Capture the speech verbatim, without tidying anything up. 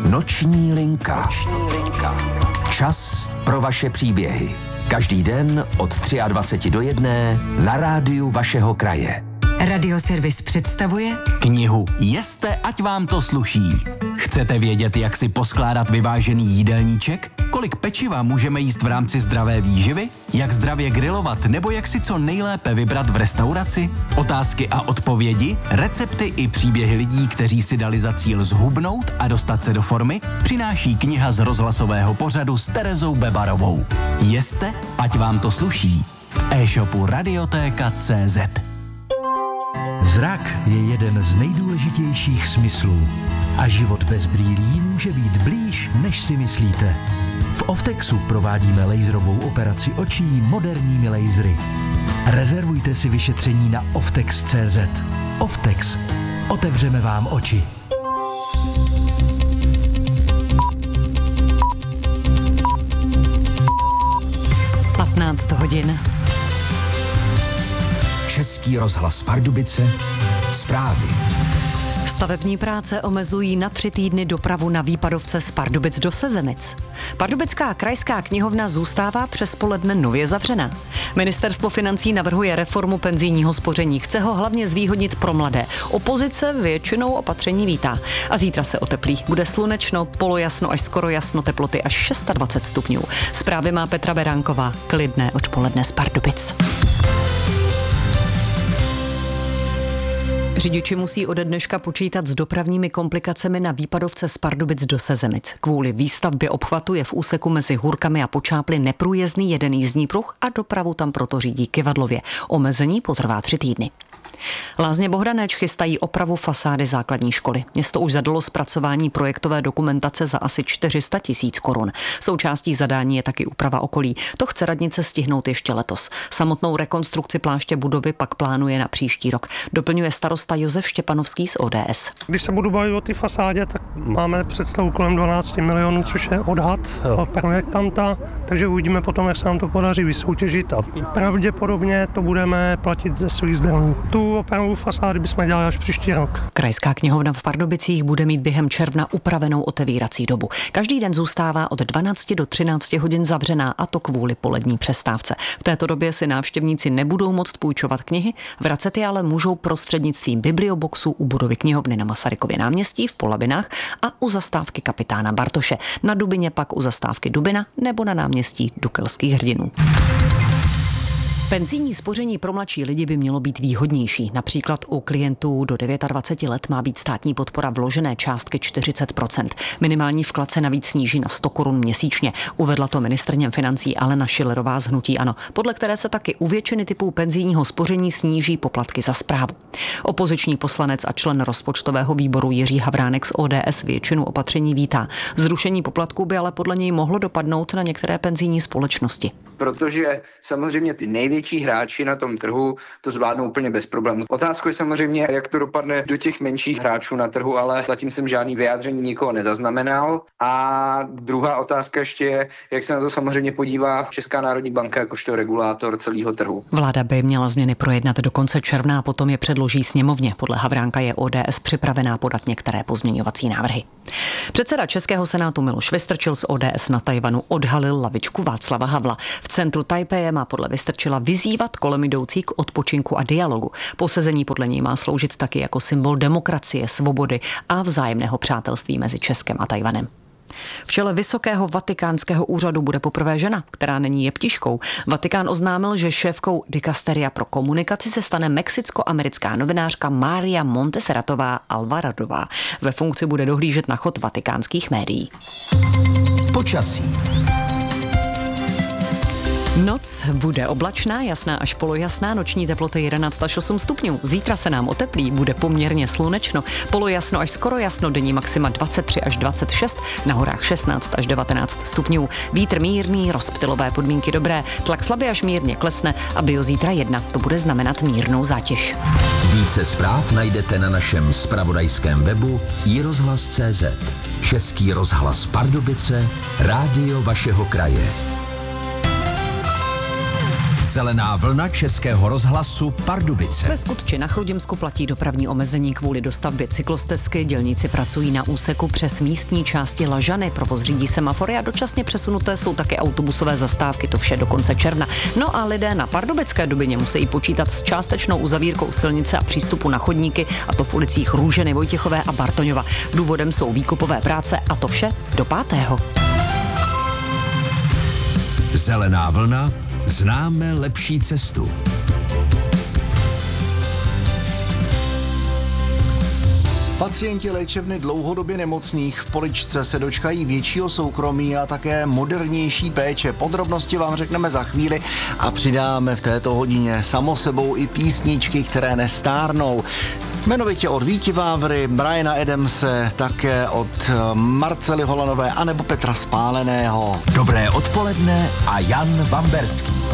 Noční linka. Noční linka. Čas pro vaše příběhy. Každý den od dvacet tři do jedné na rádiu vašeho kraje. Radioservis představuje knihu Jeste, ať vám to sluší. Chcete vědět, jak si poskládat vyvážený jídelníček? Kolik pečiva můžeme jíst v rámci zdravé výživy? Jak zdravě grilovat nebo jak si co nejlépe vybrat v restauraci? Otázky a odpovědi, recepty i příběhy lidí, kteří si dali za cíl zhubnout a dostat se do formy, přináší kniha z rozhlasového pořadu s Terezou Bebarovou. Jeste, ať vám to sluší. V e-shopu Radiotéka tečka cé zet. Zrak je jeden z nejdůležitějších smyslů a život bez brýlí může být blíž, než si myslíte. V Oftexu provádíme laserovou operaci očí moderními lasery. Rezervujte si vyšetření na oftex tečka cé zet. Oftex. Otevřeme vám oči. patnáct hodin. Český rozhlas Pardubice. Zprávy. Stavební práce omezují na tři týdny dopravu na výpadovce z Pardubic do Sezemic. Pardubická krajská knihovna zůstává přes poledne nově zavřena. Ministerstvo financí navrhuje reformu penzijního spoření. Chce ho hlavně zvýhodnit pro mladé. Opozice většinou opatření vítá. A zítra se oteplí. Bude slunečno, polojasno až skoro jasno, teploty až dvacet šest stupňů. Zprávy má Petra Beránková. Klidné odpoledne z Pardubic. Řidiči musí ode dneška počítat s dopravními komplikacemi na výpadovce z Pardubic do Sezemic. Kvůli výstavbě obchvatu je v úseku mezi Hůrkami a Počáply neprůjezdný jeden jízdní pruh a dopravu tam proto řídí kyvadlově. Omezení potrvá tři týdny. Lázně Bohdanéč chystají opravu fasády základní školy. Město už zadalo zpracování projektové dokumentace za asi čtyři sta tisíc korun. Součástí zadání je taky úprava okolí. To chce radnice stihnout ještě letos. Samotnou rekonstrukci pláště budovy pak plánuje na příští rok. Doplňuje starosta Josef Štěpanovský z O D S. Když se budu bavit o té fasádě, tak máme představu kolem dvanáct milionů, což je odhad projektanta, takže uvidíme potom, jak se nám to podaří vysoutěžit a pravděpodobně to budeme platit ze svých zdrojů. Tu opravu fasády bychom dělali až příští rok. Krajská knihovna v Pardubicích bude mít během června upravenou otevírací dobu. Každý den zůstává od dvanácti do třinácti hodin zavřená, a to kvůli polední přestávce. V této době si návštěvníci nebudou moct půjčovat knihy, vracet je ale můžou prostřednictvím biblioboxu u budovy knihovny na Masarykově náměstí v Polabinách a u zastávky Kapitána Bartoše. Na Dubině pak u zastávky Dubina nebo na náměstí Dukelských hrdinů. Penzijní spoření pro mladší lidi by mělo být výhodnější. Například u klientů do dvaceti devíti let má být státní podpora vložené částky čtyřicet procent. Minimální vklad se navíc sníží na sto korun měsíčně. Uvedla to ministryně financí Alena Schillerová z hnutí ANO, podle které se taky u většiny typů penzijního spoření sníží poplatky za správu. Opoziční poslanec a člen rozpočtového výboru Jiří Havránek z O D S většinu opatření vítá. Zrušení poplatků by ale podle něj mohlo dopadnout na některé penzijní společnosti. Protože samozřejmě ty největší hráči na tom trhu to zvládnou úplně bez problémů. Otázka je samozřejmě, jak to dopadne do těch menších hráčů na trhu, ale zatím jsem žádný vyjádření nikoho nezaznamenal. A druhá otázka ještě je, jak se na to samozřejmě podívá Česká národní banka jakožto regulátor celého trhu. Vláda by měla změny projednat do konce června a potom je předloží sněmovně. Podle Havránka je O D S připravená podat některé pozměňovací návrhy. Předseda Českého senátu Miloš Vystrčil z O D S na Tajvanu odhalil lavičku Václava Havla. V centru Tajpeje má podle Vystrčila vyzývat kolem jdoucí k odpočinku a dialogu. Posezení podle něj má sloužit taky jako symbol demokracie, svobody a vzájemného přátelství mezi Českem a Tajvanem. V čele vysokého vatikánského úřadu bude poprvé žena, která není jeptiškou. Vatikán oznámil, že šéfkou dikasteria pro komunikaci se stane mexicko-americká novinářka Mária Monteseratová Alvaradová. Ve funkci bude dohlížet na chod vatikánských médií. Počasí. Noc bude oblačná, jasná až polojasná, noční teploty jedenáct až osm stupňů. Zítra se nám oteplí, bude poměrně slunečno, polojasno až skoro jasno, denní maxima dvacet tři až dvacet šest, na horách šestnáct až devatenáct stupňů. Vítr mírný, rozptylové podmínky dobré, tlak slabě až mírně klesne a biozítra jedna, to bude znamenat mírnou zátěž. Více zpráv najdete na našem zpravodajském webu i rozhlas tečka cé zet. Český rozhlas Pardubice, rádio vašeho kraje. Zelená vlna Českého rozhlasu Pardubice. Ve Skutči na Chrudimsku platí dopravní omezení kvůli dostavbě cyklostezky. Dělníci pracují na úseku přes místní části Lažany. Provoz řídí semafory a dočasně přesunuté jsou také autobusové zastávky. To vše do konce června. No a lidé na pardubické Dubině musí počítat s částečnou uzavírkou silnice a přístupu na chodníky, a to v ulicích Růženy, Vojtěchové a Bartoňova. Důvodem jsou výkopové práce a to vše do pátého. Zelená vlna. Známe lepší cestu. Pacienti léčebny dlouhodobě nemocných v poličce se dočkají většího soukromí a také modernější péče. Podrobnosti vám řekneme za chvíli a přidáme v této hodině samo sebou i písničky, které nestárnou. Jmenovitě od Víti Vávry, Briana Adamse, také od Marcely Holanové anebo Petra Spáleného. Dobré odpoledne a Jan Vamberský.